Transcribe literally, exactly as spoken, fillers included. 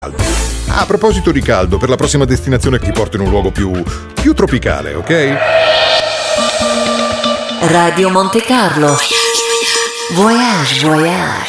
Ah, a proposito di caldo, per la prossima destinazione ti porto in un luogo più, più tropicale, ok? Radio Monte Carlo. Voyage, voyage.